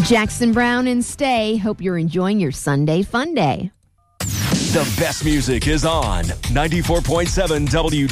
Jackson Brown and Stay. Hope you're enjoying your Sunday fun day. The best music is on 94.7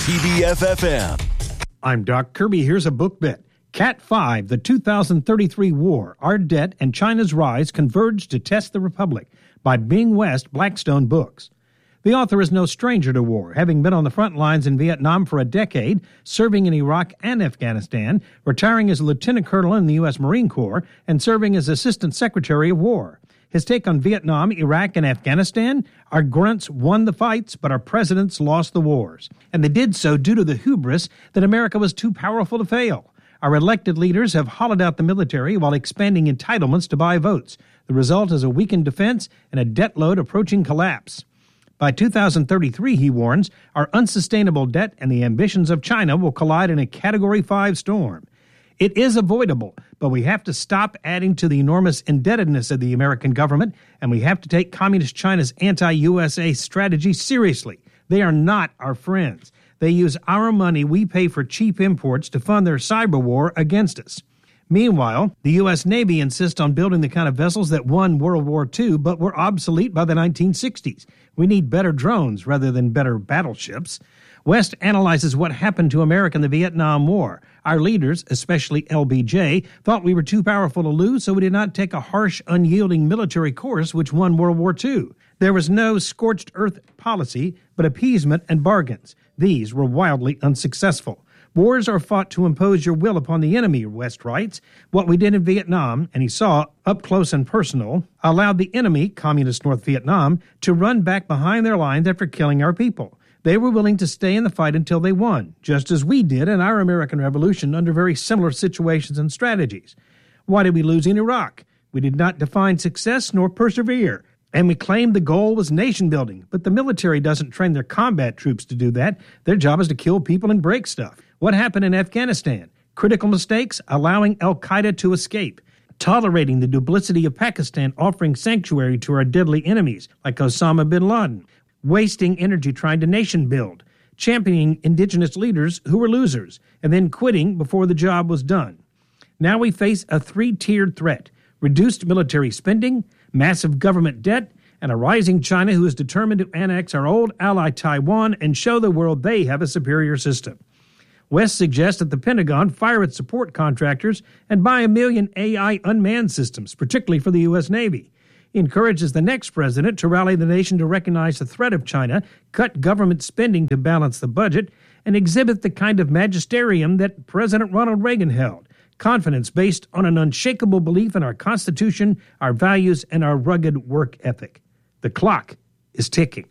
WTBF-FM. I'm Doc Kirby. Here's a book bit. Cat 5, The 2033 War, Our Debt and China's Rise Converge to Test the Republic by Bing West, Blackstone Books. The author is no stranger to war, having been on the front lines in Vietnam for a decade, serving in Iraq and Afghanistan, retiring as a lieutenant colonel in the U.S. Marine Corps, and serving as Assistant Secretary of War. His take on Vietnam, Iraq, and Afghanistan: our grunts won the fights, but our presidents lost the wars. And they did so due to the hubris that America was too powerful to fail. Our elected leaders have hollowed out the military while expanding entitlements to buy votes. The result is a weakened defense and a debt load approaching collapse. By 2033, he warns, our unsustainable debt and the ambitions of China will collide in a Category 5 storm. It is avoidable, but we have to stop adding to the enormous indebtedness of the American government, and we have to take Communist China's anti-USA strategy seriously. They are not our friends. They use our money we pay for cheap imports to fund their cyber war against us. Meanwhile, the U.S. Navy insists on building the kind of vessels that won World War II but were obsolete by the 1960s. We need better drones rather than better battleships. West analyzes what happened to America in the Vietnam War. Our leaders, especially LBJ, thought we were too powerful to lose, so we did not take a harsh, unyielding military course which won World War II. There was no scorched earth policy, but appeasement and bargains. These were wildly unsuccessful. Wars are fought to impose your will upon the enemy, West writes. What we did in Vietnam, and he saw up close and personal, allowed the enemy, Communist North Vietnam, to run back behind their lines after killing our people. They were willing to stay in the fight until they won, just as we did in our American Revolution under very similar situations and strategies. Why did we lose in Iraq? We did not define success nor persevere. And we claimed the goal was nation building, but the military doesn't train their combat troops to do that. Their job is to kill people and break stuff. What happened in Afghanistan? Critical mistakes, allowing al-Qaeda to escape, tolerating the duplicity of Pakistan offering sanctuary to our deadly enemies like Osama bin Laden, wasting energy trying to nation build, championing indigenous leaders who were losers, and then quitting before the job was done. Now we face a three-tiered threat: reduced military spending, massive government debt, and a rising China who is determined to annex our old ally Taiwan and show the world they have a superior system. West suggests that the Pentagon fire its support contractors and buy 1 million AI unmanned systems, particularly for the U.S. Navy. He encourages the next president to rally the nation to recognize the threat of China, cut government spending to balance the budget, and exhibit the kind of magisterium that President Ronald Reagan held: confidence based on an unshakable belief in our Constitution, our values, and our rugged work ethic. The clock is ticking.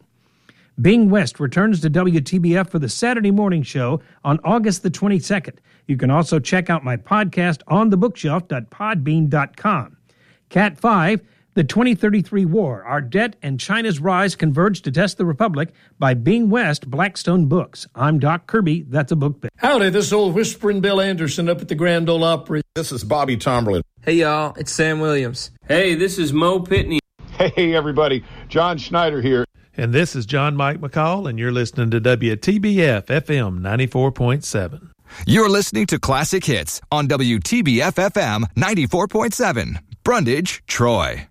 Bing West returns to WTBF for the Saturday morning show on August the 22nd. You can also check out my podcast on thebookshelf.podbean.com. Cat 5, The 2033 War, Our Debt and China's Rise Converge to Test the Republic by Bing West, Blackstone Books. I'm Doc Kirby. That's a book bit. Howdy, this is old Whispering Bill Anderson up at the Grand Ole Opry. This is Bobby Tomberlin. Hey, y'all, it's Sam Williams. Hey, this is Mo Pitney. Hey, everybody, John Schneider here. And this is John Mike McCall, and you're listening to WTBF FM 94.7. You're listening to Classic Hits on WTBF FM 94.7. Brundage, Troy.